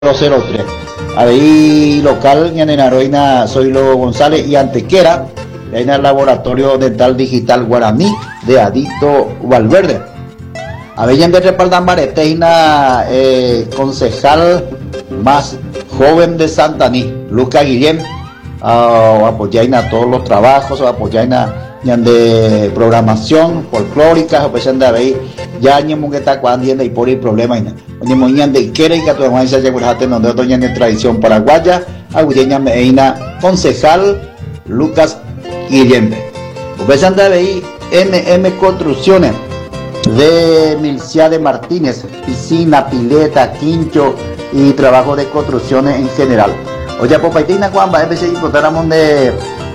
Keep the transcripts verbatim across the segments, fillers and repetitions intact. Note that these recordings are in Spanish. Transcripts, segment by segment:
cero tres. Ahí local, en Heroína Zoilo González y Antequera, en el Laboratorio Dental Digital Guaraní de Adito Valverde. Avellanos de Repaldambareteina, eh, concejal más joven de Santaní, Luca Guillén, uh, apoyaina todos los trabajos, apoyaina de programación folclórica, o de ahí ya ni mungueta cuando y por el problema y ni moñan de quiere y que tu hermana se lleve donde doña de tradición paraguaya, agudeña meina concejal Lucas Guillén. Pues anda ahí M M Construcciones de Milcia de Martínez, piscina, pileta, quincho y trabajo de construcciones en general. Oye, popaitina cuando a veces encontramos de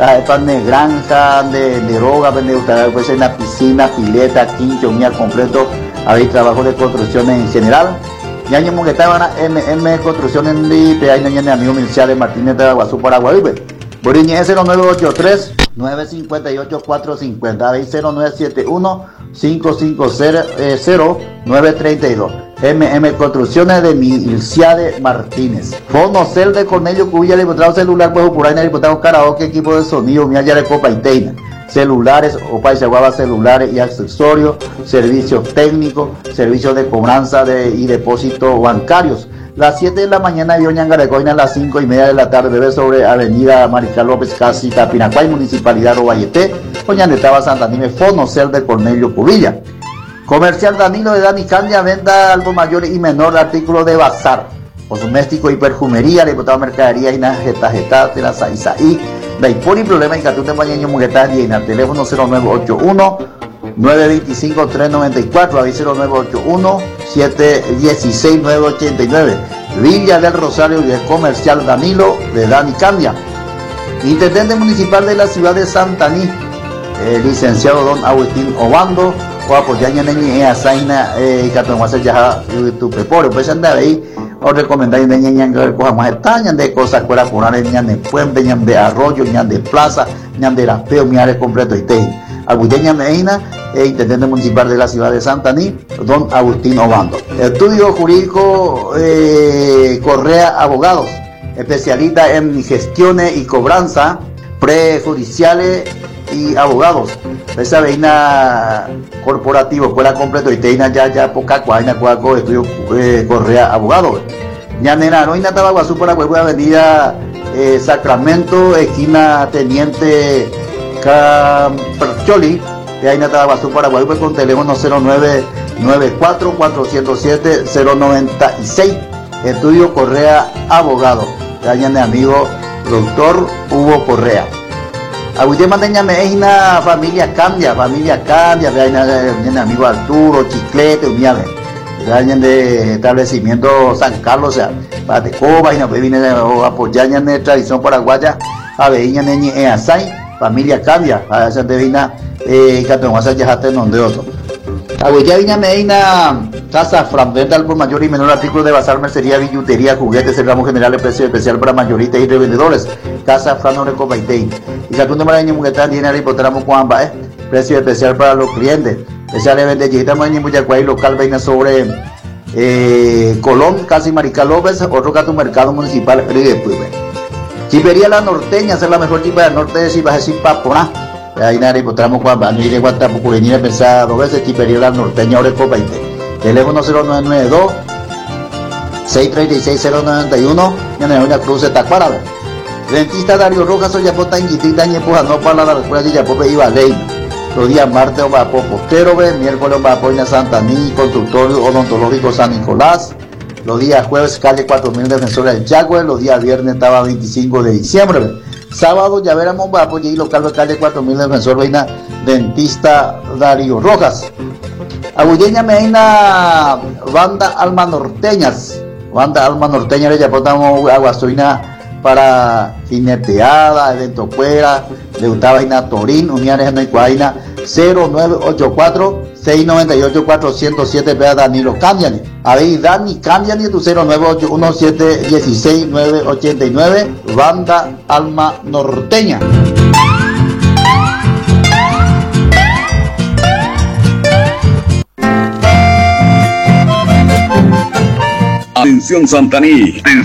de granja, de, de droga, de pues en la piscina, pileta, quincho, mía completo, hay trabajo de construcciones en general. Ya año que estaban M M Construcciones de ahí no amigo Milcia de Martínez de Aguazú Paraguay. Boriñe cero nueve ocho tres nueve cinco ocho cuatro cinco cero, ahí cero nueve siete uno cinco cinco cero nueve tres dos. M M Construcciones de Milcia de Martínez. Fonocel de Cornelio Cubilla, le encontrado celular, pues por ahí le encontrado karaoke, equipo de sonido, mía ya de copa y teina. Celulares, o paisaguaba celulares y accesorios, servicios técnicos, servicios de cobranza de, y depósitos bancarios. Las siete de la mañana vio Ñangarecoina, a las cinco y media de la tarde, bebé sobre Avenida Mariscal López Casi, Tapinacuay, Municipalidad Robayete, Oñanetaba Santanime, Fonocel de Cornelio Cubilla. Comercial Danilo de Dani Candia, venda algo mayor y menor, artículo de bazar, cosmético y perfumería, le botaba mercadería y jeta jeta, de la saisaí, de por y problema y catute mañana muguetas y en el teléfono cero nueve ocho uno nueve dos cinco tres nueve cuatro, ahí cero nueve ocho uno siete uno seis nueve ocho nueve. Villa del Rosario y el Comercial Danilo de Dani Candia. Intendente municipal de la ciudad de Santaní, el licenciado don Agustín Obando, o apoyaña en la zaina y que tomamos ya tu preparo, pues anda ahí o recomendar de ñan que coja más estañan de cosas fuera por ahí ñan de puente, ñan de arroyo, ñan de plaza, ñan de rapeo, ñan de completo y te agudeña meina e intendente municipal de la ciudad de Santaní, don Agustín Obando. Estudio jurídico eh, Correa Abogados, especialista en gestiones y cobranza prejudiciales y abogados. Esa veina corporativo, fuera completo y teina ya ya poca cuaina cuaco estudio eh, Correa Abogado. Ñanera no ina Tabaguazú para Huevo Avenida eh, Sacramento, esquina Teniente Campercholi, de ahí Tabaguazú para Huevo con teléfono cero nueve nueve cuatro cuatro cero siete cero nueve seis. Estudio Correa Abogado. Ya mi amigo doctor Hugo Correa. Agüite manteñame es una familia cambia, familia cambia, viene amigo Arturo, Chiclete, miave, vienen de establecimiento San Carlos, o sea, para de Coba y no viene de apoyar en tradición paraguaya, a veía neñi e asai, familia cambia, a esa de vina eh catomasa ya te donde otro. Agüite viñame una casa Fran, venta al por mayor y menor artículo de bazar, mercería, billutería, juguetes, el ramo general de precio especial para mayoristas y revendedores. Casa Fran Oreco y Segundo Maraña Muguetán tiene el hipotramo Juanba, eh, precio especial para los clientes. Especial de Vendellita Maña Muyacuay, local vaina sobre eh, Colón, casi Mariscal López, otro gato mercado municipal Río de Puebla. Chipería La Norteña, es la mejor chipa del norte de Cibajesí Papona. Ahí nada hipotramo Juanba, ni de Guatapucureña pensada dos veces, Chipería La Norteña Oreco veinte. Teléfono cero nueve nueve dos seis tres seis cero nueve uno, y en la Cruz de Tacuara. Dentista Darío Rojas, soy yapota en Guitita, ni puja no para la respuesta de yapope iba ley. Los días martes o va a Popotero, miércoles va a Poina Santaní, consultorio odontológico San Nicolás. Los días jueves, calle cuatro mil Defensores del Yagüe. Los días viernes estaba veinticinco de diciembre. Sábado, ya veremos, va a apoyar y local de calle cuatro mil Defensor Veina, Dentista Darío Rojas. Agulleña Meina, banda Alma Norteñas. Banda Alma Norteña, le yapotamos aguazuina para jineteada, evento fuera, de Utabaina Torín, Unianes no hay cuaina, cero nueve ocho cuatro seis nueve ocho cuatro cero siete, vea Danilo Cambiani. Ahí Dani Cambiani, tu cero nueve ocho uno siete uno seis nueve ocho nueve, banda Alma Norteña. Atención Santaní.